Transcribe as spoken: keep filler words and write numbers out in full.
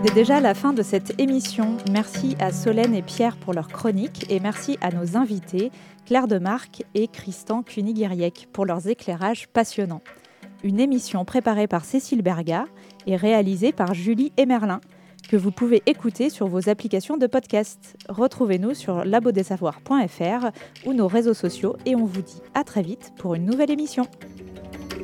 C'est déjà la fin de cette émission. Merci à Solène et Pierre pour leur chronique et merci à nos invités, Claire Demarque et Christan Cuny-Guiriec, pour leurs éclairages passionnants. Une émission préparée par Cécile Berga et réalisée par Julie Emerlin, que vous pouvez écouter sur vos applications de podcast. Retrouvez-nous sur labo des savoirs point f r ou nos réseaux sociaux et on vous dit à très vite pour une nouvelle émission.